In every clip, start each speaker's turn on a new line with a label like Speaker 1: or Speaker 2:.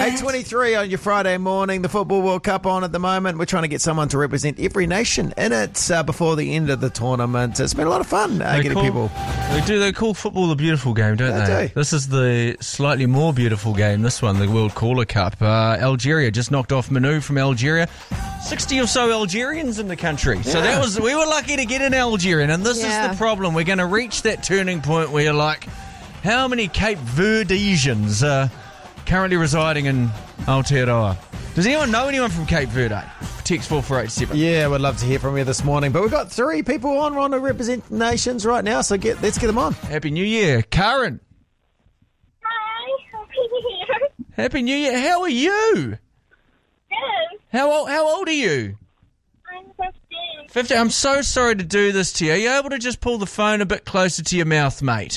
Speaker 1: 8:23 on your Friday morning. The Football World Cup on at the moment. We're trying to get someone to represent every nation in it before the end of the tournament. It's been a lot of fun getting people.
Speaker 2: They call football the beautiful game, don't they? This is the slightly more beautiful game, this one, the World Caller Cup. Algeria just knocked off Manu from Algeria. 60 or so Algerians in the country. So we were lucky to get an Algerian, and this is the problem. We're going to reach that turning point where you're like, how many Cape Verdeans are currently residing in Aotearoa? Does anyone know anyone from Cape Verde? Text 4487.
Speaker 1: Yeah, we'd love to hear from you this morning. But we've got 3 people on to represent nations right now, so let's get them on.
Speaker 2: Happy New Year. Karen.
Speaker 3: Hi, Happy New Year.
Speaker 2: Happy New Year. How are you?
Speaker 3: Good.
Speaker 2: How old are you?
Speaker 3: I'm 15.
Speaker 2: 15. I'm so sorry to do this to you. Are you able to just pull the phone a bit closer to your mouth, mate?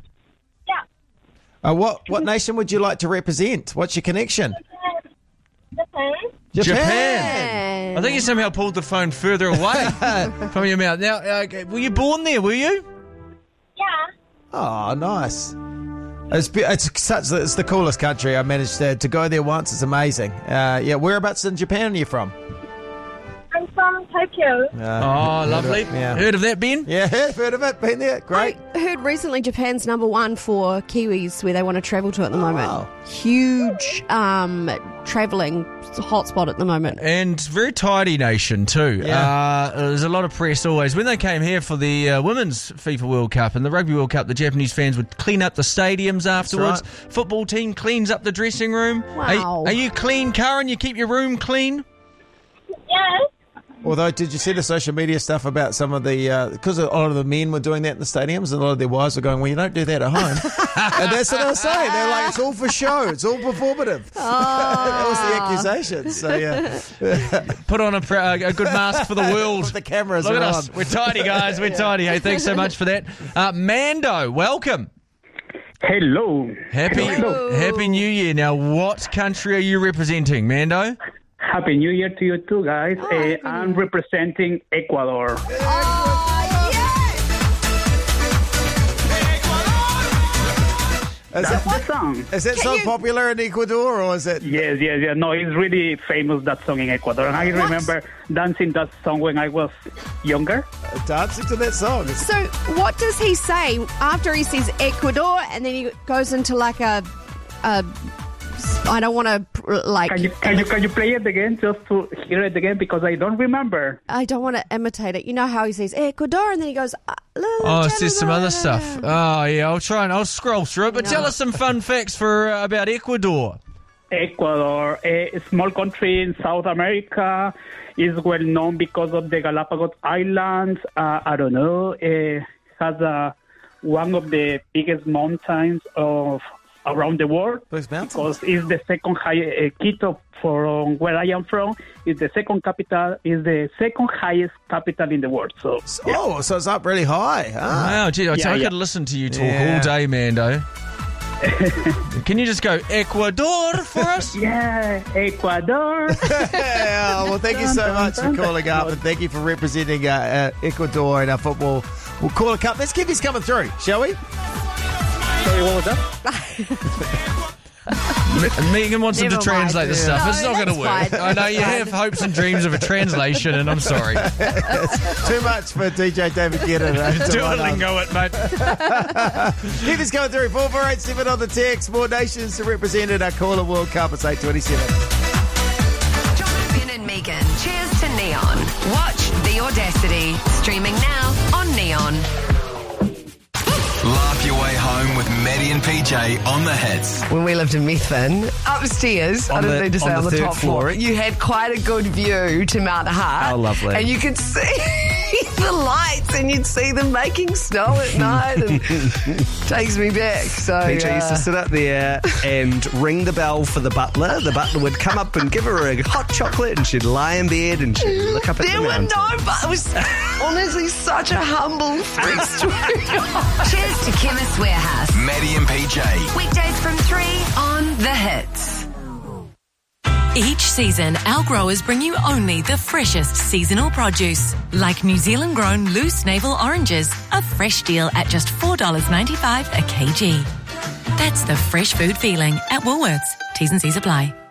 Speaker 3: Yeah.
Speaker 1: What nation would you like to represent? What's your connection?
Speaker 2: Japan. I think you somehow pulled the phone further away from your mouth. Now, were you born there, were you?
Speaker 3: Yeah.
Speaker 1: Oh, nice. It's the coolest country. I managed to go there once. It's amazing. Whereabouts in Japan are you from?
Speaker 3: I'm from Tokyo.
Speaker 2: Lovely. Heard of that, Ben?
Speaker 1: Yeah, heard of it. Been there. Great.
Speaker 4: I heard recently Japan's #1 for Kiwis where they want to travel to at the moment.
Speaker 1: Wow.
Speaker 4: Huge travelling hotspot at the moment.
Speaker 2: And very tidy nation too.
Speaker 1: Yeah.
Speaker 2: There's a lot of press always. When they came here for the Women's FIFA World Cup and the Rugby World Cup, the Japanese fans would clean up the stadiums afterwards.
Speaker 1: Right.
Speaker 2: Football team cleans up the dressing room.
Speaker 4: Wow.
Speaker 2: Are you clean, Karen? You keep your room clean?
Speaker 3: Yes.
Speaker 1: Although, did you see the social media stuff about some of the... Because a lot of the men were doing that in the stadiums, and a lot of their wives were going, well, you don't do that at home. And that's what I was saying. They're like, it's all for show. It's all performative. That was the accusation. So, yeah.
Speaker 2: Put on a good mask for the world.
Speaker 1: The cameras
Speaker 2: Look
Speaker 1: are
Speaker 2: at
Speaker 1: on.
Speaker 2: us. We're tidy, guys. We're tidy. Hey, thanks so much for that. Mando, welcome.
Speaker 5: Hello.
Speaker 2: Happy New Year. Now, what country are you representing, Mando?
Speaker 5: Happy New Year to you too, guys. I'm representing Ecuador. That's the song.
Speaker 1: Is that song popular in Ecuador, or is it...
Speaker 5: Yes. No, it's really famous, that song in Ecuador. And I remember dancing that song when I was younger.
Speaker 1: Dancing to that song.
Speaker 4: So what does he say after he says Ecuador and then he goes into like a I don't want to like...
Speaker 5: Can you play it again just to hear it again? Because I don't remember.
Speaker 4: I don't want to imitate it. You know how he says Ecuador and then he goes...
Speaker 2: it says some other stuff. Oh, yeah, I'll scroll through it. But tell us some fun facts about Ecuador.
Speaker 5: Ecuador, a small country in South America, is well known because of the Galapagos Islands. Has one of the biggest mountains around the world, because it's the second highest. Quito, from where I am from, is the second highest capital in the world. So
Speaker 1: it's up really high.
Speaker 2: Wow, gee, I could listen to you talk all day, Mando. Can you just go Ecuador for us?
Speaker 5: Yeah, Ecuador.
Speaker 1: Well, thank you so much for calling up, and thank you for representing Ecuador in our football. We'll call a cup. Let's keep this coming through, shall we?
Speaker 5: Sorry, what was that?
Speaker 2: Megan wants him to translate the stuff.
Speaker 4: No,
Speaker 2: it's not going to work.
Speaker 4: fine.
Speaker 2: I know you have hopes and dreams of a translation, and I'm sorry.
Speaker 1: Too much for DJ David Guetta.
Speaker 2: Duolingo it, mate.
Speaker 1: Keep this coming through. 4487 on the text. More nations to represent at our Caller World Cup. It's 8:27.
Speaker 6: John, Ben and Megan. Cheers to Neon. Watch The Audacity. Streaming now on Neon.
Speaker 7: Laugh your way home with Maddie and PJ on the hits.
Speaker 8: When we lived in Methven, upstairs, I don't need to say on the top floor, you had quite a good view to Mount Hart.
Speaker 1: Oh, lovely.
Speaker 8: And you could see the lights and you'd see them making snow at night, and takes me back. So
Speaker 9: PJ used to sit up there and ring the bell for the butler. The butler would come up and give her a hot chocolate, and she'd lie in bed and she'd look up at the mountain.
Speaker 8: But it was honestly such a humble freak story.
Speaker 6: Cheers to Chemist Warehouse.
Speaker 7: Maddie and PJ.
Speaker 6: Weekdays from 3 on The Hits.
Speaker 10: Each season, our growers bring you only the freshest seasonal produce, like New Zealand-grown loose navel oranges, a fresh deal at just $4.95 a kg. That's the fresh food feeling at Woolworths. T's and C's apply.